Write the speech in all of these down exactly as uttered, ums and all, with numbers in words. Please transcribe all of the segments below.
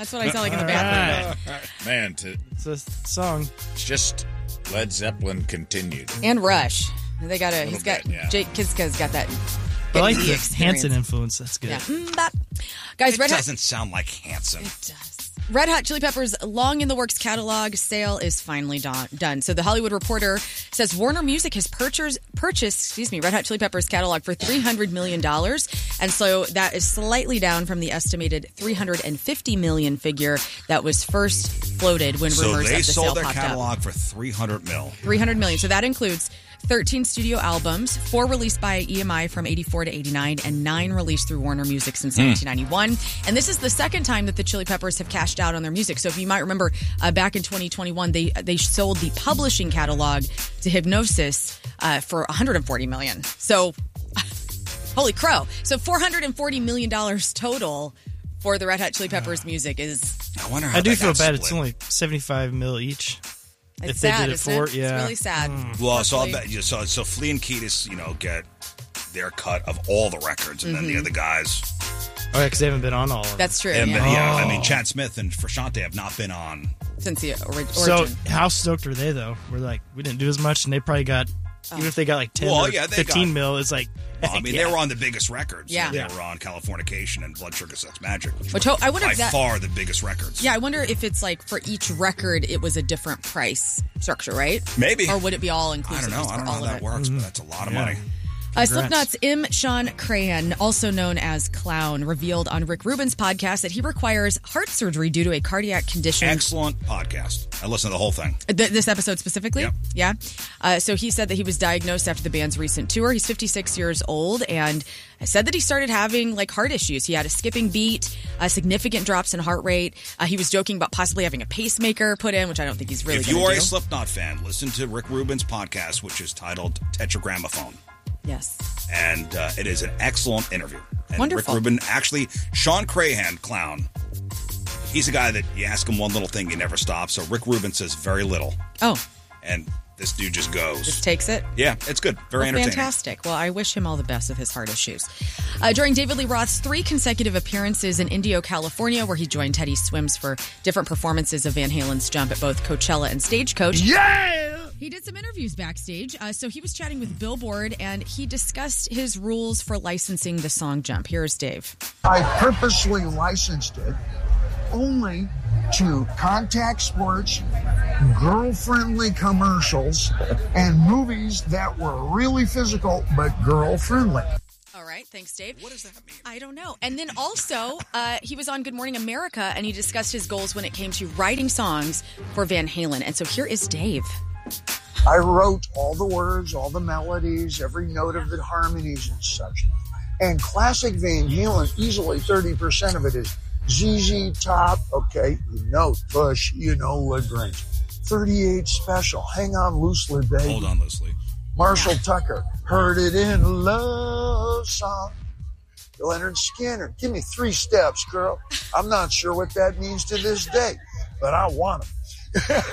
That's what I sound like in the bathroom. Right. Man, to, it's a song. It's just Led Zeppelin continued. And Rush. They got a. He's got bit, yeah. Jake Kiszka's got that. I like the experience. Hanson influence. That's good. Yeah. Mm, bop. Guys, it Red doesn't Hot, sound like Hanson. It does. Red Hot Chili Peppers' long in the works catalog sale is finally do- done. So the Hollywood Reporter says Warner Music has purchased, purchased, excuse me, Red Hot Chili Peppers catalog for three hundred million dollars. And so that is slightly down from the estimated three hundred fifty million dollars figure that was first floated when so rumors they of the sold sale their popped catalog up. for three hundred mil. three hundred million dollars. So that includes thirteen studio albums, four released by E M I from eighty-four to eighty-nine, and nine released through Warner Music since Mm. nineteen ninety-one. And this is the second time that the Chili Peppers have cashed out on their music. So if you might remember, uh, back in twenty twenty-one, they they sold the publishing catalog to Hipgnosis uh, for one hundred forty million dollars. So, holy crow. So four hundred forty million dollars total for the Red Hot Chili Peppers music is... I wonder how I do that feel got bad. split. It's only seventy-five mil each. It's if sad, they did it isn't for, it? yeah. It's really sad. Mm. Well, so, I'll Luckily. bet you, so so Flea and Kiedis, you know, get their cut of all the records, and then the Mhm. other guys. Oh, yeah, because they haven't been on all of them. That's true. And, yeah. yeah, I Oh. mean, Chad Smith and Frusciante have not been on. Since the ori- origin. So how stoked are they, though? We're like, we didn't do as much, and they probably got, Oh. even if they got like ten Well, or yeah, they fifteen got- mil, it's like, Well, I mean, yeah. they were on the biggest records. Yeah. They Yeah. were on Californication and Blood Sugar Sex Magic, which, Which were ho- I wonder by if that- far the biggest records. Yeah, I wonder if it's like for each record, it was a different price structure, right? Maybe. Or would it be all I inclusive? don't know. just I don't for know all how of that it? works, but that's a lot of Yeah. money. Uh, Congrats. Slipknot's M. Sean Crahan, also known as Clown, revealed on Rick Rubin's podcast that he requires heart surgery due to a cardiac condition. Excellent podcast. I listened to the whole thing. Th- this episode specifically? Yep. Yeah. Uh, so he said that he was diagnosed after the band's recent tour. He's fifty-six years old and said that he started having like heart issues. He had a skipping beat, uh, significant drops in heart rate. Uh, he was joking about possibly having a pacemaker put in, which I don't think he's really If going you to are do. a Slipknot fan, listen to Rick Rubin's podcast, which is titled Tetragrammophone. Yes. And uh, it is an excellent interview. And Wonderful. Rick Rubin, actually, Sean Crahan, Clown, he's a guy that you ask him one little thing, he never stops. So Rick Rubin says very little. Oh, And this dude just goes. just takes it? Yeah, it's good. Very Well, entertaining. fantastic. Well, I wish him all the best with his heart issues. Uh, during David Lee Roth's three consecutive appearances in Indio, California, where he joined Teddy Swims for different performances of Van Halen's Jump at both Coachella and Stagecoach. Yeah! He did some interviews backstage. Uh, so he was chatting with Billboard, and he discussed his rules for licensing the song Jump. Here's Dave. I purposely licensed it only to contact sports, girl-friendly commercials, and movies that were really physical but girl-friendly. All right. Thanks, Dave. What does that mean? I don't know. And then also, uh, he was on Good Morning America, and he discussed his goals when it came to writing songs for Van Halen. And so here is Dave. I wrote all the words, all the melodies, every note of the harmonies and such. And classic Van Halen, easily thirty percent of it is Z Z Top, okay, you know Push, you know Lagrange. thirty-eight Special, Hang On Loosely, Baby. Hold on, loosely. Marshall Tucker, Heard It in a Love Song. Leonard Skinner, give me three steps, girl. I'm not sure what that means to this day, but I want them.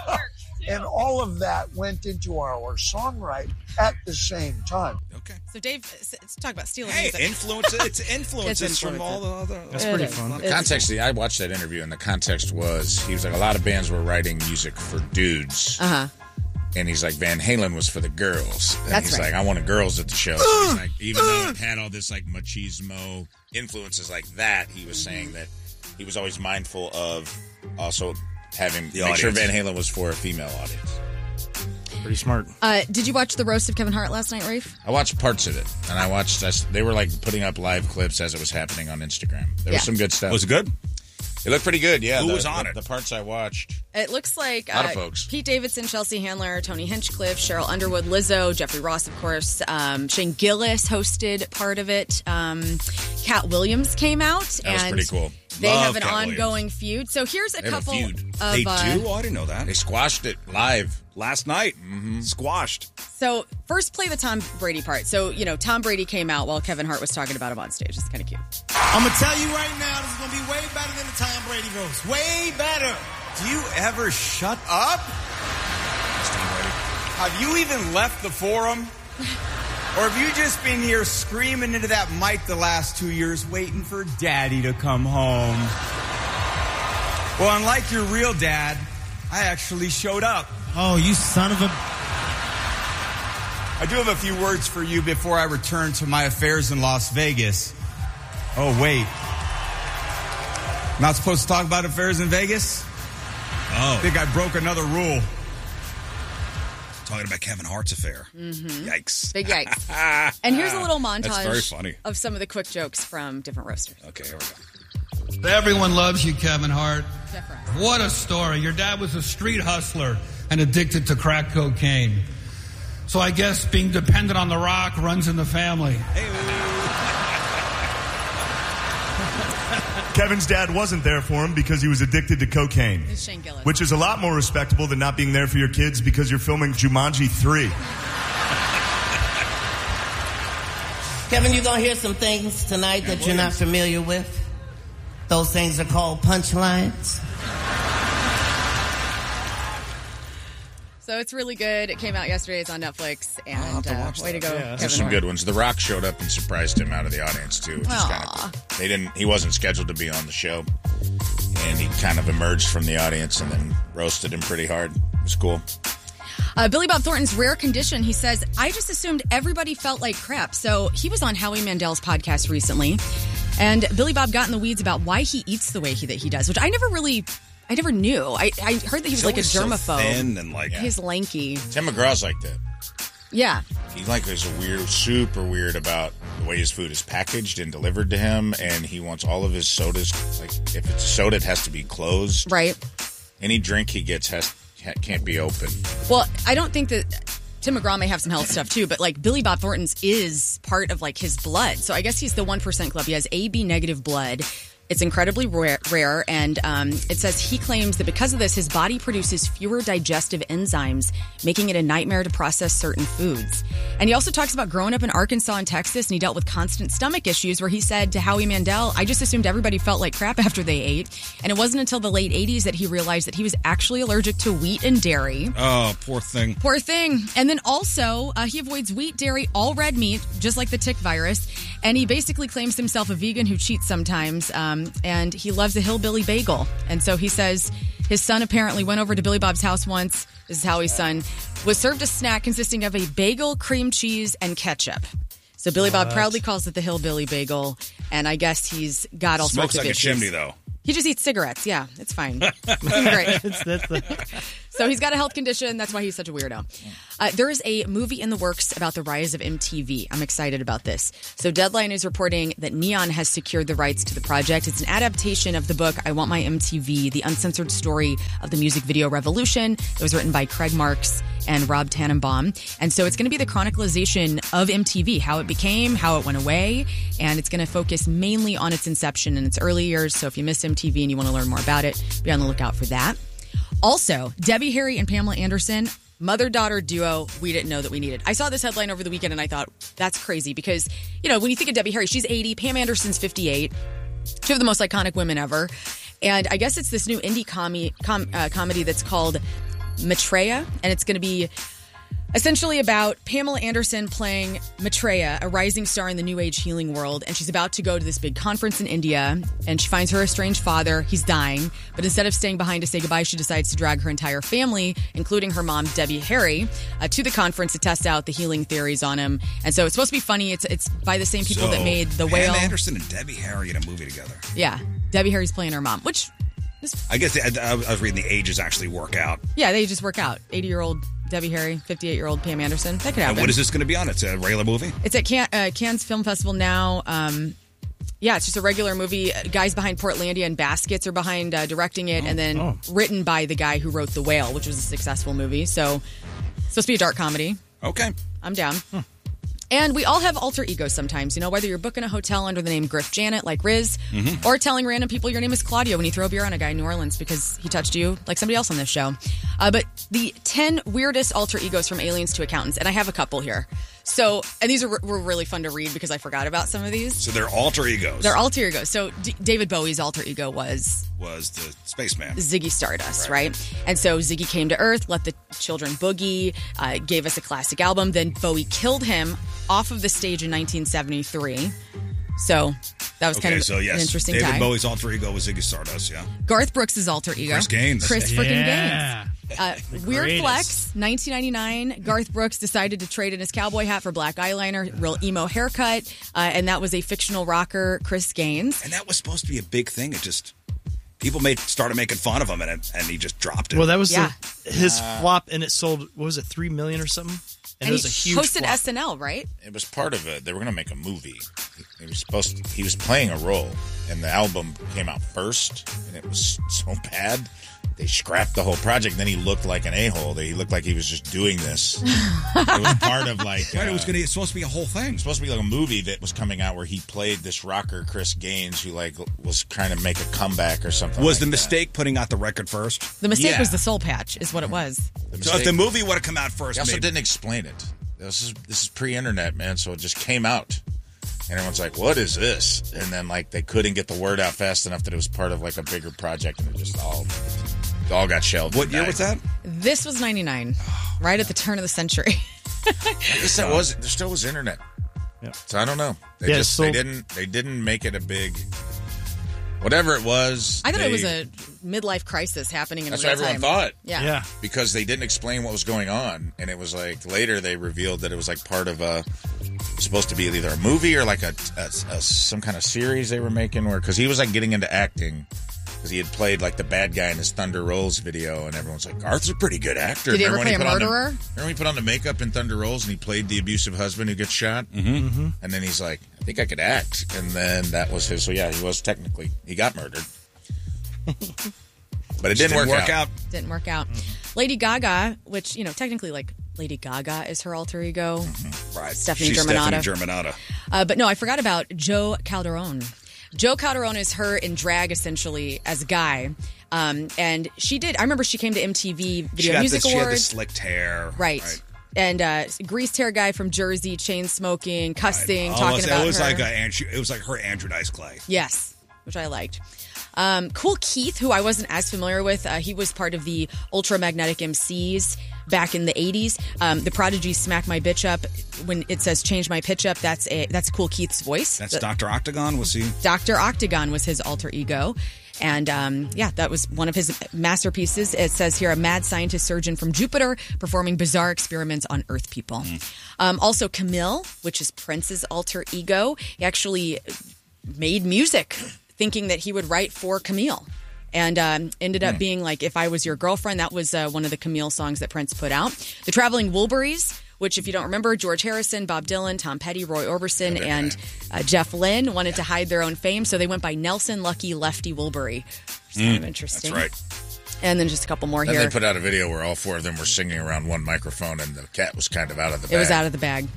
And all of that went into our songwriting at the same time. Okay. So, Dave, s- let's talk about stealing Hey, music. influence. It's influences It's from all the other. That's It pretty is. fun. It's- Context, I watched that interview, and the context was he was like, a lot of bands were writing music for dudes. Uh-huh. And he's like, Van Halen was for the girls. And That's he's right. like, I wanted girls at the show. So he's like, even though it had all this like machismo influences like that, he was saying that he was always mindful of also having The make sure Van audience. Halen was for a female audience. Pretty smart. Uh, did you watch the roast of Kevin Hart last night, Rafe? I watched parts of it, and I watched. I, they were like putting up live clips as it was happening on Instagram. There Yeah. was some good stuff. Was it good? It looked pretty good. Yeah, Who the, was on the, it? The parts I watched. It looks like A lot uh, of folks. Pete Davidson, Chelsea Handler, Tony Hinchcliffe, Cheryl Underwood, Lizzo, Jeffrey Ross, of course. Um, Shane Gillis hosted part of it. Um, Cat Williams came out. That was and pretty cool. They Love have an Cat ongoing Williams. feud. So here's a They have a couple feud. of. They uh, do? Oh, I didn't know that. They squashed it live. Last night. Mm-hmm. Squashed. So first, play the Tom Brady part. So you know, Tom Brady came out while Kevin Hart was talking about him on stage. It's kind of cute. I'm going to tell you right now, this is going to be way better than the Tom Brady roast. Way better. Do you ever shut up? Have you even left the forum? Or have you just been here screaming into that mic the last two years waiting for Daddy to come home? Well, unlike your real dad, I actually showed up. Oh, you son of a... I do have a few words for you before I return to my affairs in Las Vegas. Oh, wait. Not supposed to talk about affairs in Vegas? Oh. I think I broke another rule. Talking about Kevin Hart's affair. Mm-hmm. Yikes. Big yikes. And here's a little montage That's very funny. of some of the quick jokes from different roasters. Okay, here we go. Everyone loves you, Kevin Hart. Jeff Ross. What a story. Your dad was a street hustler and addicted to crack cocaine. So I guess being dependent on the rock runs in the family. Kevin's dad wasn't there for him because he was addicted to cocaine. It's Shane Gillis. Which is a lot more respectable than not being there for your kids because you're filming Jumanji three. Kevin, you're going to hear some things tonight that you're not familiar with. Those things are called punchlines. So it's really good. It came out yesterday. It's on Netflix. And uh, way to go, Yeah, Kevin there's some Hart. good ones. The Rock showed up and surprised him out of the audience too, which is kind of cool. They didn't. He wasn't scheduled to be on the show, and he kind of emerged from the audience and then roasted him pretty hard. It was cool. Uh, Billy Bob Thornton's rare condition, he says, I just assumed everybody felt like crap. So he was on Howie Mandel's podcast recently, and Billy Bob got in the weeds about why he eats the way he, that he does, which I never really, I never knew. I, I heard that he was He's like a always so germaphobe. thin and like- He's lanky. Tim McGraw's like that. Yeah. He like is a weird, super weird about the way his food is packaged and delivered to him, and he wants all of his sodas. Like if it's soda, it has to be closed. Right. Any drink he gets has can't be open. Well, I don't think that Tim McGraw may have some health stuff too, but like Billy Bob Thornton's is part of like his blood. So I guess he's the one percent club. He has A B negative blood. It's incredibly rare, rare and um, it says he claims that because of this, his body produces fewer digestive enzymes, making it a nightmare to process certain foods. And he also talks about growing up in Arkansas and Texas, and he dealt with constant stomach issues where he said to Howie Mandel, I just assumed everybody felt like crap after they ate. And it wasn't until the late eighties that he realized that he was actually allergic to wheat and dairy. Oh, poor thing. Poor thing. And then also, uh, he avoids wheat, dairy, all red meat, just like the tick virus. And he basically claims himself a vegan who cheats sometimes. Um, and he loves a hillbilly bagel. And so he says his son apparently went over to Billy Bob's house once. This is Howie's son. Was served a snack consisting of a bagel, cream cheese, and ketchup. So Billy Bob What? proudly calls it the hillbilly bagel. And I guess he's got all Smokes sorts of like a issues. chimney, though. He just eats cigarettes. Yeah, it's fine. It's great. It's- that's the- So he's got a health condition. That's why he's such a weirdo. Uh, there is a movie in the works about the rise of M T V. I'm excited about this. So Deadline is reporting that Neon has secured the rights to the project. It's an adaptation of the book I Want My M T V, the uncensored story of the music video revolution. It was written by Craig Marks and Rob Tannenbaum. And so it's going to be the chronicalization of M T V, how it became, how it went away. And it's going to focus mainly on its inception in its early years. So if you missed M T V and you want to learn more about it, be on the lookout for that. Also, Debbie Harry and Pamela Anderson, mother-daughter duo we didn't know that we needed. I saw this headline over the weekend and I thought, that's crazy because, you know, when you think of Debbie Harry, she's eighty, Pam Anderson's fifty-eight, two of the most iconic women ever. And I guess it's this new indie com- com- uh, comedy that's called Maitreya, and it's going to be essentially about Pamela Anderson playing Maitreya, a rising star in the New Age healing world. And she's about to go to this big conference in India, and she finds her estranged father. He's dying. But instead of staying behind to say goodbye, she decides to drag her entire family, including her mom, Debbie Harry, uh, to the conference to test out the healing theories on him. And so it's supposed to be funny. It's it's by the same people So, that made The Pam Whale. Anderson and Debbie Harry in a movie together. Yeah. Debbie Harry's playing her mom, which, I guess the, I, I was reading the ages actually work out. yeah, they just work out. eighty-year-old Debbie Harry, fifty-eight-year-old Pam Anderson. That could happen. And what is this going to be on? It's a regular movie? It's at Can- uh, Cannes Film Festival now. Um, yeah, it's just a regular movie. Guys behind Portlandia and Baskets are behind uh, directing it, and then oh. written by the guy who wrote The Whale, which was a successful movie. So it's supposed to be a dark comedy. Okay. I'm down. And we all have alter egos sometimes, you know, whether you're booking a hotel under the name Griff Janet, like Riz, Mhm. or telling random people your name is Claudio when you throw a beer on a guy in New Orleans because he touched you like somebody else on this show. Uh, but the ten weirdest alter egos from aliens to accountants, and I have a couple here. So, and these are, were really fun to read because I forgot about some of these. So they're alter egos. They're alter egos. So D- David Bowie's alter ego was Was the spaceman. Ziggy Stardust, right? And so Ziggy came to Earth, let the children boogie, uh, gave us a classic album. Then Bowie killed him off of the stage in nineteen seventy-three. So That was Okay, kind of so yes, an interesting David tie. Bowie's alter ego was Ziggy Stardust, yeah. Garth Brooks' alter ego. Chris Gaines. Chris freaking Yeah. Gaines. Uh, weird greatest. flex, nineteen ninety-nine. Garth Brooks decided to trade in his cowboy hat for black eyeliner, real emo haircut, uh, and that was a fictional rocker, Chris Gaines. And that was supposed to be a big thing. It just, people made started making fun of him, and it, and he just dropped it. Well, that was Yeah. the, his flop, and it sold, what was it, three million or something? And, And it was he a huge hosted flop. S N L, right? It was part of it. They were going to make a movie. He was supposed to, he was playing a role, and the album came out first, and it was so bad. They scrapped the whole project. Then he looked like an a-hole. He looked like he was just doing this. It was part of like... Right, uh, it was gonna. It's supposed to be a whole thing. It was supposed to be like a movie that was coming out where he played this rocker, Chris Gaines, who like was trying to make a comeback or something. Was like the that. mistake putting out the record first? The mistake Yeah. was the soul patch, is what it was. The So if mistake- the movie would have come out first, He also maybe. didn't explain it. This is this is pre-internet, man. So it just came out, and everyone's like, "What is this?" And then like they couldn't get the word out fast enough that it was part of like a bigger project, and it just all it all got shelved. What and year died. was that? This was ninety-nine, right at the turn of the century. I guess that was there still was internet. Yeah. So I don't know. They Yeah, just so- they didn't they didn't make it a big whatever it was. I thought they- it was a midlife crisis happening in That's real what everyone time. thought. Yeah. Yeah. Because they didn't explain what was going on, and it was like later they revealed that it was like part of a supposed to be either a movie or like a, a, a some kind of series they were making. Where because he was like getting into acting because he had played like the bad guy in his Thunder Rolls video, and everyone's like, Arthur's a pretty good actor. Did he ever Remember when play a put on the- murderer? Remember when he put on the makeup in Thunder Rolls and he played the abusive husband who gets shot? Mm-hmm. And then he's like, I think I could act, and then that was his. So yeah, he was technically he got murdered. But it didn't, Didn't work, work out. out. Didn't work out. Lady Gaga, which, you know, technically, like, Lady Gaga is her alter ego. Right. Stephanie She's Germanotta. Stephanie Germanotta. Uh, but no, I forgot about Joe Calderone. Joe Calderone is her in drag, essentially, as a guy. Um, and she did, I remember she came to M T V Video She got Music this. She had Awards. this slicked hair. Right. And uh, greased hair guy from Jersey, chain smoking, cussing, Oh, talking it was, about it was her. like a, Andrew- it was like her Andrew Dice Clay. Yes, which I liked. Um, Cool Keith, who I wasn't as familiar with, uh, he was part of the Ultramagnetic M Cs back in the eighties. Um, the Prodigy Smack My Bitch Up, when it says change my pitch up, that's a, that's Cool Keith's voice. That's The- Doctor Octagon. Was he? Doctor Octagon was his alter ego. And um, yeah, that was one of his masterpieces. It says here, a mad scientist surgeon from Jupiter performing bizarre experiments on Earth people. Mm. Um, also, Camille, which is Prince's alter ego, he actually made music thinking that he would write for Camille. And um, ended up Hmm. being like, If I Was Your Girlfriend. That was uh, one of the Camille songs that Prince put out. The Traveling Wilburys, which, if you don't remember, George Harrison, Bob Dylan, Tom Petty, Roy Orbison, and uh, Jeff Lynne wanted to hide their own fame. So they went by Nelson Lucky Lefty Wilbury. Which is kind of interesting. That's right. And then just a couple more Then here. they put out a video where all four of them were singing around one microphone, and the cat was kind of out of the bag. It was out of the bag.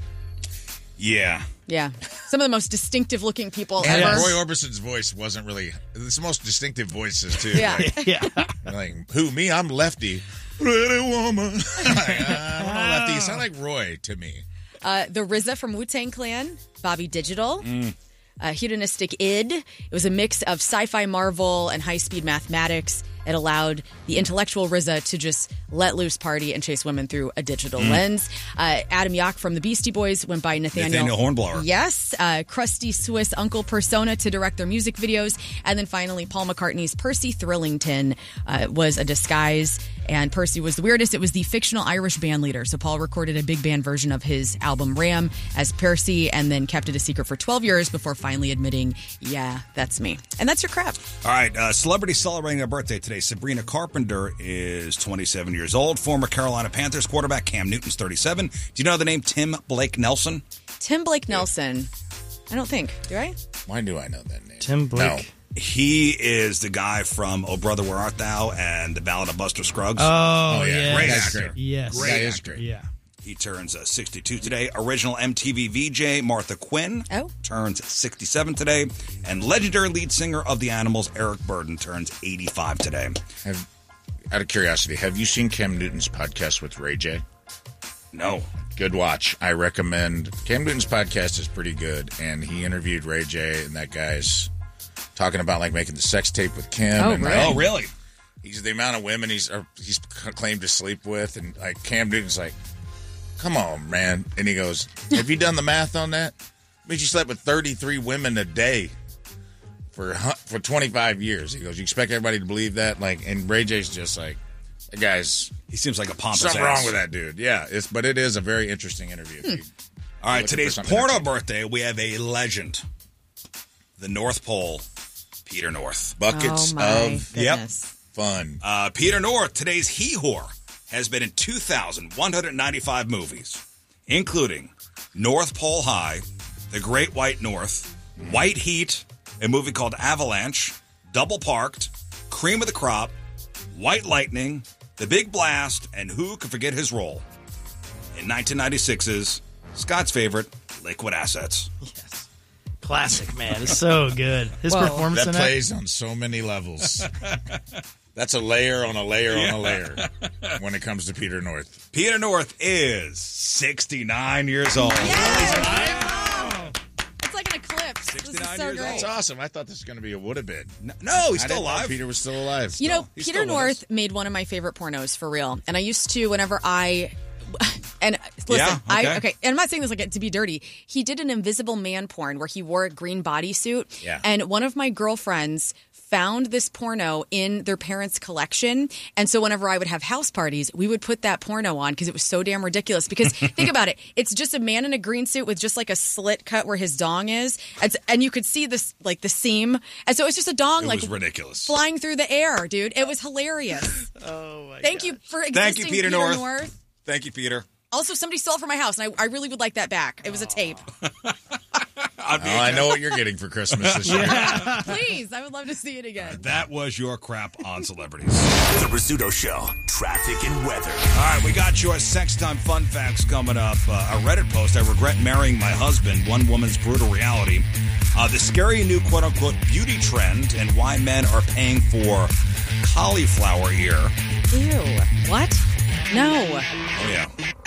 Yeah. Yeah. Some of the most distinctive looking people And ever. Roy Orbison's voice wasn't really. It's the most distinctive voices too. Yeah. Like, Yeah. like, who me? I'm Lefty. Pretty woman. Like, uh, I don't know, Lefty. You sound like Roy to me. Uh, the R Z A from Wu-Tang Clan, Bobby Digital. Mm. Uh, Hedonistic Id. It was a mix of sci-fi Marvel and high-speed mathematics. It allowed the intellectual R Z A to just let loose party and chase women through a digital Mm. lens. Uh, Adam Yauch from the Beastie Boys went by Nathaniel, Nathaniel Hornblower. Yes. Uh, crusty Swiss Uncle Persona to direct their music videos. And then finally, Paul McCartney's Percy Thrillington uh, was a disguise. And Percy was the weirdest. It was the fictional Irish band leader. So Paul recorded a big band version of his album Ram as Percy and then kept it a secret for twelve years before finally admitting, yeah, that's me. And that's your crap. All right. Uh, celebrity celebrating a birthday today. Sabrina Carpenter is twenty-seven years old. Former Carolina Panthers quarterback Cam Newton's thirty-seven. Do you know the name Tim Blake Nelson? Tim Blake Nelson. I don't think. Do I? Why do I know that name? Tim Blake. No. He is the guy from Oh Brother Where Art Thou and The Ballad of Buster Scruggs. Oh, Oh, yeah. yes. Great That's actor. great. Yes. That is great. Yeah. He turns uh, sixty-two today. Original M T V V J Martha Quinn Oh. turns sixty-seven today. And legendary lead singer of The Animals, Eric Burden, turns eighty-five today. Have, out of curiosity, have you seen Cam Newton's podcast with Ray J? No. Good watch. I recommend. Cam Newton's podcast is pretty good, and he interviewed Ray J, and that guy's talking about like making the sex tape with Kim. Oh, and, really? like, Oh, really? He's the amount of women he's or he's claimed to sleep with, and like Cam Newton's like, "Come on, man!" And he goes, "Have you done the math on that? I mean, you slept with thirty-three women a day." for for twenty-five years. He goes, you expect everybody to believe that? Like, and Ray J's just like, the guy's. He seems like a pompous Something ass. wrong with that dude. Yeah, it's but it is a very interesting interview. Hmm. If you, All right, looking today's for something porno entertaining. birthday, we have a legend. The North Pole, Peter North. Buckets Oh, my of goodness. fun. Uh, Peter North, today's he-whore, has been in two thousand one hundred ninety-five movies, including North Pole High, The Great White North, White Heat, a movie called Avalanche, Double Parked, Cream of the Crop, White Lightning, The Big Blast, and who could forget his role in nineteen ninety-six's Scott's favorite, Liquid Assets. Yes. Classic, man. It's so good. His Whoa. performance That in plays on so many levels. That's a layer on a layer on a layer when it comes to Peter North. Peter North is sixty-nine years old. It's like an eclipse. This is sixty-nine so years great. That's awesome. I thought this was going to be a would have been. No, he's I still didn't know alive. Peter was still alive. You know, He's Peter still with North us. made one of my favorite pornos for real. And I used to, whenever I. And listen, Yeah, I okay. okay. And I'm not saying this like to be dirty. He did an Invisible Man porn where he wore a green bodysuit. Yeah. And one of my girlfriends found this porno in their parents' collection. And so whenever I would have house parties, we would put that porno on because it was so damn ridiculous. Because think about it. It's just a man in a green suit with just like a slit cut where his dong is. And, and you could see this, like the seam. And so it's just a dong It like was ridiculous. flying through the air, dude. It was hilarious. Oh, my Thank you for existing, Thank you, Peter, Peter North. North. Thank you, Peter. Also, somebody stole it from my house, and I, I really would like that back. It was a tape. I'd be Oh, I know what you're getting for Christmas this year. Please, I would love to see it again. That was your crap on celebrities. The Rizzuto Show, traffic and weather. All right, we got your sex time fun facts coming up. Uh, a Reddit post, I regret marrying my husband, one woman's brutal reality. Uh, the scary new quote-unquote beauty trend and why men are paying for cauliflower ear. Ew. What? No. Oh, yeah.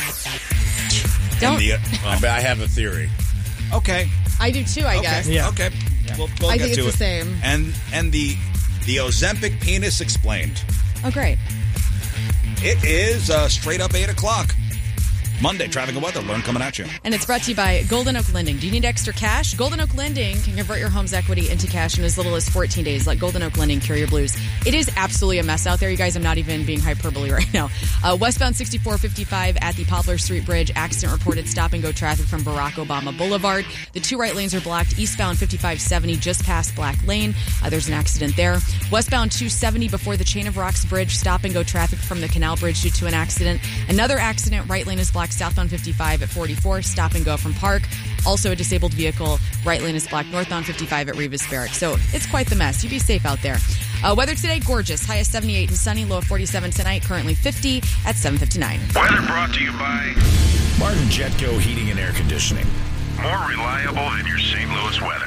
Don't. And the, uh, I bet I have a theory. okay. I do too, I Okay. guess. Yeah. Okay. We'll, we'll I get think to it's it. the same. And, and the, the Ozempic penis explained. Oh, great. It is uh, straight up eight o'clock. Monday, traffic and weather. Learn coming at you. And it's brought to you by Golden Oak Lending. Do you need extra cash? Golden Oak Lending can convert your home's equity into cash in as little as fourteen days. Let Golden Oak Lending cure your blues. It is absolutely a mess out there, you guys. I'm not even being hyperbole right now. Uh, westbound sixty-four fifty-five at the Poplar Street Bridge. Accident reported stop-and-go traffic from Barack Obama Boulevard. The two right lanes are blocked. Eastbound fifty-five seventy just past Black Lane. Uh, there's an accident there. Westbound two seventy before the Chain of Rocks Bridge. Stop-and-go traffic from the Canal Bridge due to an accident. Another accident. Right lane is blocked southbound fifty-five at forty-four. Stop and go from Park. Also a disabled vehicle. Right lane is blocked northbound fifty-five at Rivas Barracks. So it's quite the mess. You be safe out there. Uh, weather today, gorgeous. High of seventy-eight and sunny. Low of forty-seven tonight. Currently fifty at seven fifty-nine. Weather brought to you by Martin Jetco Heating and Air Conditioning. more reliable than your Saint Louis weather.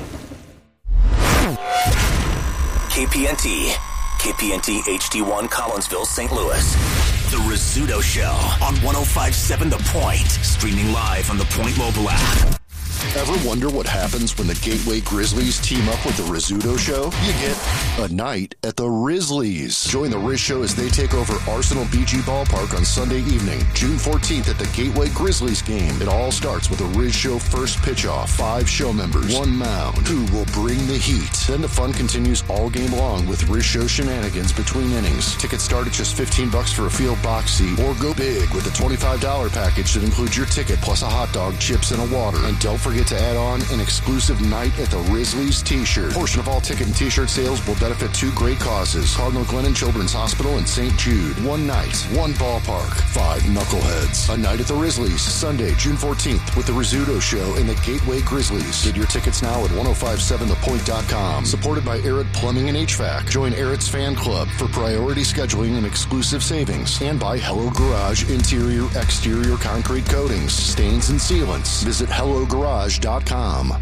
K P N T, K P N T H D one Collinsville, Saint Louis. The Rizzuto Show on one oh five point seven The Point. Streaming live on the Point mobile app. Ever wonder what happens when the Gateway Grizzlies team up with the Rizzuto Show? You get a night at the Rizzlies. Join the Riz Show as they take over Arsenal B G Ballpark on Sunday evening, June fourteenth at the Gateway Grizzlies game. It all starts with a Riz Show first pitch-off. Five show members, one mound. Who will bring the heat? Then the fun continues all game long with Riz Show shenanigans between innings. Tickets start at just fifteen bucks for a field box seat, or go big with a twenty-five dollars package that includes your ticket plus a hot dog, chips, and a water. And don't forget to add on an exclusive night at the Rizzlies t-shirt. Portion of all ticket and t-shirt sales will benefit two great causes: Cardinal Glennon Children's Hospital and Saint Jude. One night, one ballpark, five knuckleheads. A night at the Rizzlies, Sunday, June fourteenth, with the Rizzuto Show and the Gateway Grizzlies. Get your tickets now at ten fifty-seven the point dot com. Supported by Arid Plumbing and H V A C. Join Arid's fan club for priority scheduling and exclusive savings. And by Hello Garage interior, exterior concrete coatings, stains, and sealants. Visit hello garage dot com.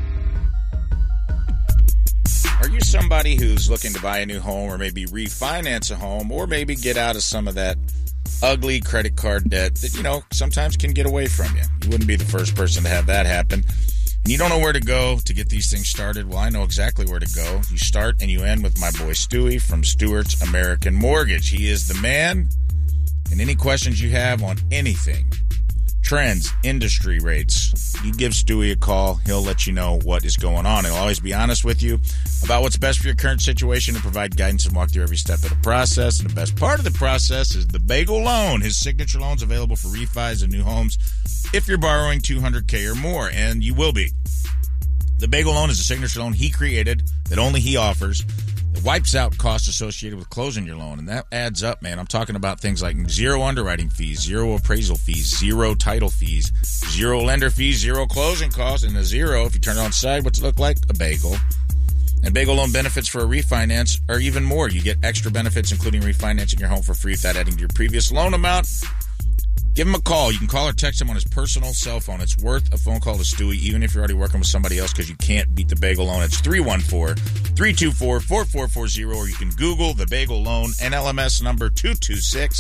Are you somebody who's looking to buy a new home or maybe refinance a home or maybe get out of some of that ugly credit card debt that, you know, sometimes can get away from you? You wouldn't be the first person to have that happen. And you don't know where to go to get these things started? Well, I know exactly where to go. You start and you end with my boy Stewie from Stewart's American Mortgage. He is the man. And any questions you have on anything, trends, industry rates. You give Stewie a call. He'll let you know what is going on. He'll always be honest with you about what's best for your current situation and provide guidance and walk through every step of the process. And the best part of the process is the Bagel Loan. His signature loan's available for refis and new homes if you're borrowing two hundred K or more, and you will be. The Bagel Loan is a signature loan he created that only he offers. It wipes out costs associated with closing your loan, and that adds up, man. I'm talking about things like zero underwriting fees, zero appraisal fees, zero title fees, zero lender fees, zero closing costs, and a zero, if you turn it on its side, what's it look like? A bagel. And Bagel Loan benefits for a refinance are even more. You get extra benefits, including refinancing your home for free without adding to your previous loan amount. Give him a call. You can call or text him on his personal cell phone. It's worth a phone call to Stewie, even if you're already working with somebody else, because you can't beat the Bagel Loan. It's three one four, three two four, four four four zero, or you can Google the Bagel Loan, N L M S number two two six